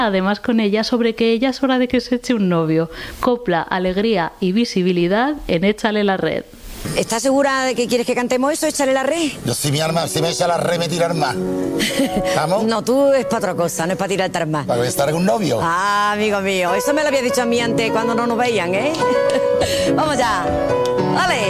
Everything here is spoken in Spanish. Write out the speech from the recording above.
además con ella sobre que ella es hora de que se eche un novio. Copla, alegría y visibilidad en Échale la red. ¿Estás segura de que quieres que cantemos eso? Échale la red. Yo si mi arma, si me echa la red me tirar más. ¿Vamos? No, tú es para otra cosa, no es para tirarte más. ¿Para estar con un novio? Ah, amigo mío, eso me lo había dicho a mí antes cuando no nos veían, ¿eh? Vamos ya. ¡Vale!